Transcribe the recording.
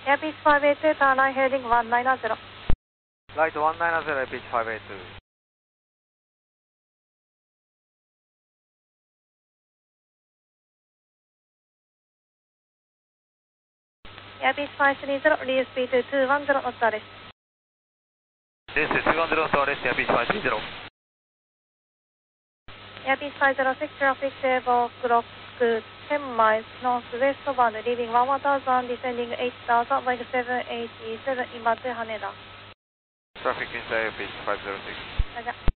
Airbus 582, turn right heading 190. Right 190, Airbus 582. Airbus 530, release speed 210 knots arrest. This is 210 knots arrest, Airbus 530. Airbus 506, traffic table clock 10 miles northwestbound, leaving 11,000, descending 8,000, Boeing 787, inbound to Haneda. Traffic inside Airbus 506. Roger.